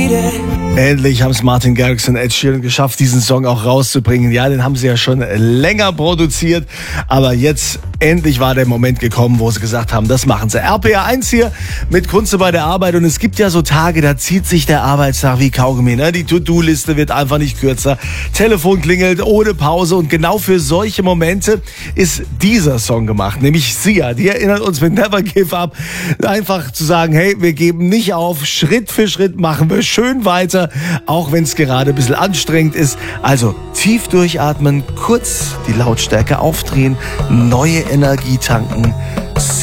Endlich haben es Martin Garrix und Ed Sheeran geschafft, diesen Song auch rauszubringen. Ja, den haben sie ja schon länger produziert, aber jetzt endlich war der Moment gekommen, wo sie gesagt haben, das machen sie. RPR 1 hier mit Kunze bei der Arbeit, und es gibt ja so Tage, da zieht sich der Arbeitstag wie Kaugummi, ne? Die To-Do-Liste wird einfach nicht kürzer, Telefon klingelt ohne Pause, und genau für solche Momente ist dieser Song gemacht, nämlich Sia. Die erinnert uns mit Never Give Up, einfach zu sagen, hey, wir geben nicht auf, Schritt für Schritt machen wir schön weiter, auch wenn es gerade ein bisschen anstrengend ist. Also tief durchatmen, kurz die Lautstärke aufdrehen, neue Energie tanken.